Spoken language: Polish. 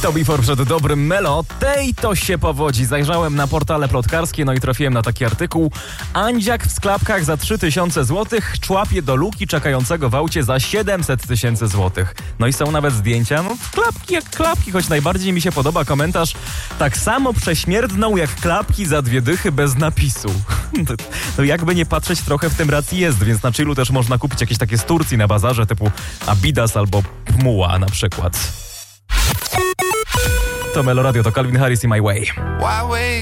To before przed dobrym Melo. Tej to się powodzi. Zajrzałem na portale plotkarskie, no i trafiłem na taki artykuł. Andziak w sklepkach za 3000 zł człapie do luki czekającego w aucie za 700 000 złotych. No i są nawet zdjęcia, no klapki jak klapki, choć najbardziej mi się podoba komentarz: tak samo prześmierdną jak klapki za 2 dychy bez napisu. To jakby nie patrzeć, trochę w tym racji jest, więc na chillu też można kupić jakieś takie z Turcji na bazarze typu Adidas albo Pmuła na przykład. To Melo Radio, to Calvin Harris i My Way.